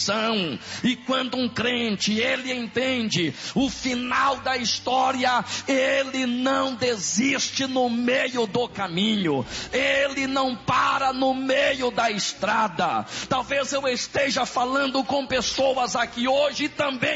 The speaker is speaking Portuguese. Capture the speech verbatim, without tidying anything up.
perseguição. E quando um crente, ele entende o final da história, ele não desiste no meio do caminho, ele não para no meio da estrada. Talvez eu esteja falando com pessoas aqui hoje também